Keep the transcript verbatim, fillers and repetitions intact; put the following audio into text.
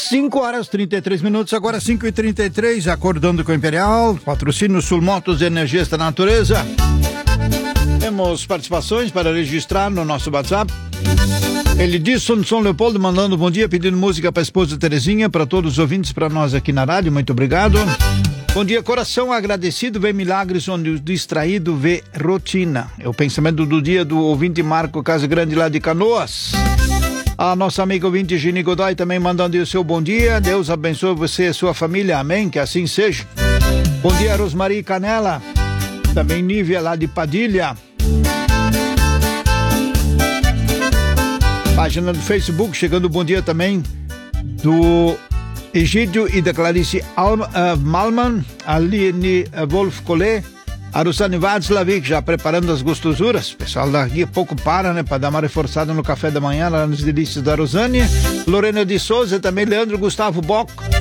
cinco horas e trinta e três minutos, agora cinco e trinta e três, acordando com o Imperial, patrocínio Sul Motos, Energias da Natureza. Temos participações para registrar no nosso WhatsApp. Ele diz, São Leopoldo, mandando bom dia, pedindo música para a esposa Terezinha, para todos os ouvintes, para nós aqui na rádio, muito obrigado. Bom dia, coração agradecido, vê milagres onde o distraído vê rotina. É o pensamento do dia do ouvinte Marco Casagrande lá de Canoas. A nossa amiga ouvinte Gini Godoy também mandando o seu bom dia. Deus abençoe você e a sua família, amém, que assim seja. Bom dia, Rosmarie Canela, também Nívia lá de Padilha. Página do Facebook, chegando bom dia também do Egídio e da Clarice Alma, uh, Malman, a Aline uh, Wolf Collet, a Rosane Václavic já preparando as gostosuras. O pessoal daqui a pouco para, né, para dar uma reforçada no café da manhã lá nos delícios da Rosane. Lorena de Souza, também Leandro Gustavo Bock,